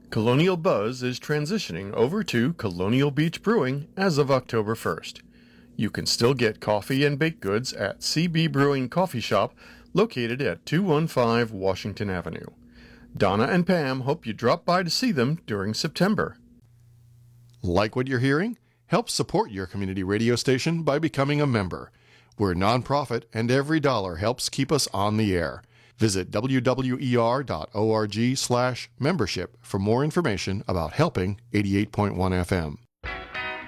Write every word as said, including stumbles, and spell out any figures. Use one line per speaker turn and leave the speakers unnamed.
Colonial Buzz is transitioning over to Colonial Beach Brewing as of October first. You can still get coffee and baked goods at C B Brewing Coffee Shop, located at two one five Washington Avenue. Donna and Pam hope you drop by to see them during September.
Like what you're hearing? Help support your community radio station by becoming a member. We're a nonprofit, and every dollar helps keep us on the air. Visit w w e r dot org slash membership for more information about helping eighty-eight point one F M.